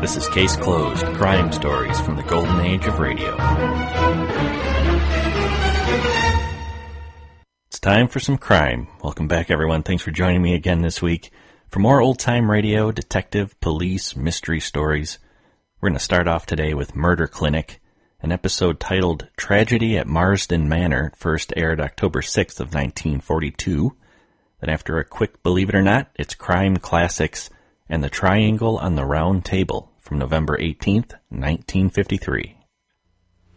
This is Case Closed, crime stories from the golden age of radio. It's time for some crime. Welcome back, everyone. Thanks for joining me again this week for more old-time radio, detective, police, mystery stories. We're going to start off today with Murder Clinic, an episode titled Tragedy at Marsden Manor, first aired October 6th of 1942. Then after a quick Believe It or Not, it's Crime Classics and The Triangle on the Round Table from November 18th, 1953.